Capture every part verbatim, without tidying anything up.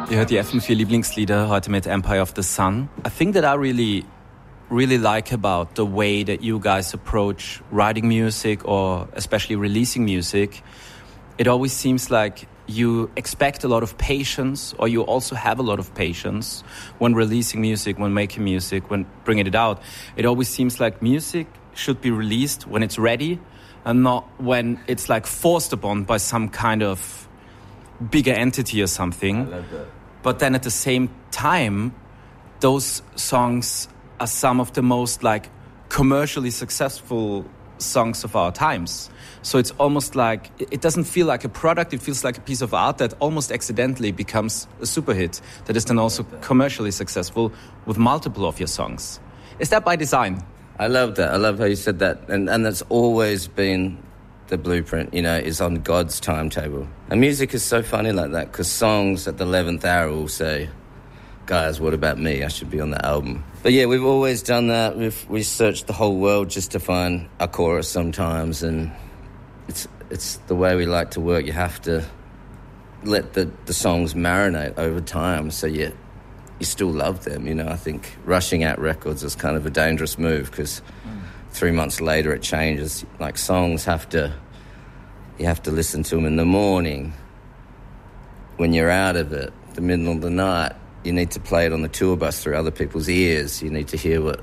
Ihr hört die F M vier Lieblingslieder heute mit Empire of the Sun. A thing that I really, really like about the way that you guys approach writing music or especially releasing music, it always seems like you expect a lot of patience, or you also have a lot of patience when releasing music, when making music, when bringing it out. It always seems like music should be released when it's ready and not when it's like forced upon by some kind of bigger entity or something. I love that. But then at the same time, those songs are some of the most like commercially successful songs of our times. So it's almost like, it doesn't feel like a product, it feels like a piece of art that almost accidentally becomes a super hit that is then also commercially successful with multiple of your songs. Is that by design? I love that. I love how you said that. And and that's always been the blueprint, you know, is on God's timetable. And music is so funny like that, because songs at the eleventh hour will say, guys, what about me? I should be on the album. But yeah, we've always done that. We've we searched the whole world just to find a chorus sometimes, and it's it's the way we like to work. You have to let the, the songs marinate over time, so you you still love them, you know. I think rushing out records is kind of a dangerous move, because mm. three months later it changes. Like, songs have to, you have to listen to them in the morning, when you're out of it, the middle of the night. You need to play it on the tour bus through other people's ears. You need to hear what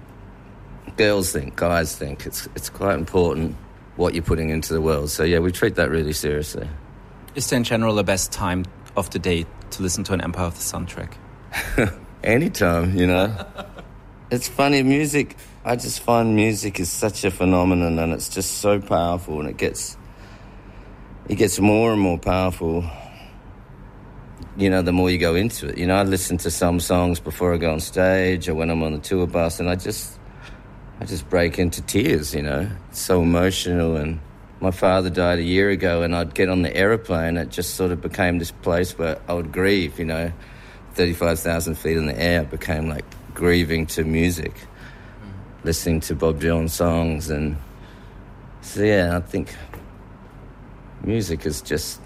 girls think, guys think. It's it's quite important what you're putting into the world. So yeah, we treat that really seriously. Is there in general the best time of the day to listen to an Empire of the Sun track? Anytime, you know. It's funny, music, I just find music is such a phenomenon, and it's just so powerful, and it gets it gets more and more powerful, you know, the more you go into it. You know, I listen to some songs before I go on stage or when I'm on the tour bus, and I just I just break into tears, you know. It's so emotional. And my father died a year ago, and I'd get on the aeroplane. It just sort of became this place where I would grieve, you know. thirty-five thousand feet in the air became like grieving to music, mm. listening to Bob Dylan songs. And so, yeah, I think music is just,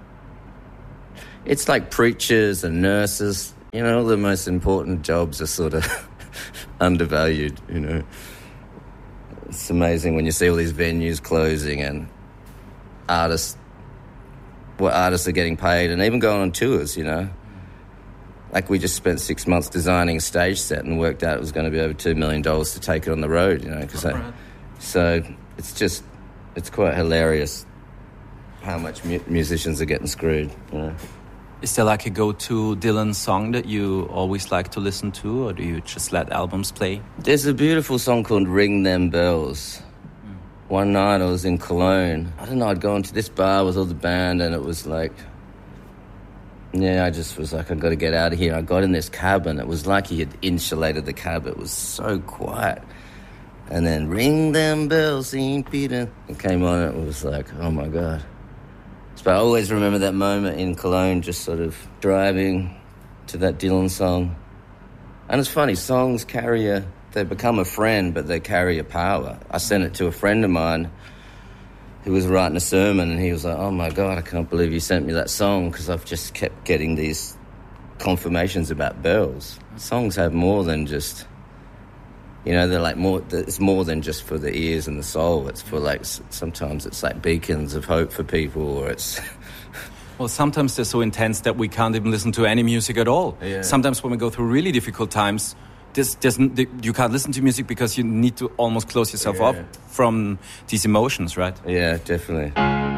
it's like preachers and nurses, you know, all the most important jobs are sort of undervalued, you know. It's amazing when you see all these venues closing and artists, what artists are getting paid, and even going on tours, you know. Like, we just spent six months designing a stage set and worked out it was going to be over two million dollars to take it on the road, you know. Cause I, so it's just, it's quite hilarious how much mu- musicians are getting screwed, you know. Is there like a go-to Dylan song that you always like to listen to, or do you just let albums play? There's a beautiful song called Ring Them Bells. Mm. One night I was in Cologne. I don't know, I'd gone to this bar with all the band, and it was like, yeah, I just was like, I've got to get out of here. I got in this cab, and it was like he had insulated the cab. It was so quiet. And then Ring Them Bells, Saint Peter. It came on, and it was like, oh my God. But I always remember that moment in Cologne, just sort of driving to that Dylan song. And it's funny, songs carry a, they become a friend, but they carry a power. I sent it to a friend of mine who was writing a sermon, and he was like, oh my God, I can't believe you sent me that song, because I've just kept getting these confirmations about bells. Songs have more than just, you know, they're like more, it's more than just for the ears and the soul. It's for like, sometimes it's like beacons of hope for people, or it's... Well, sometimes they're so intense that we can't even listen to any music at all. Yeah. Sometimes when we go through really difficult times, this doesn't, you can't listen to music because you need to almost close yourself yeah. off from these emotions, right? Yeah, definitely.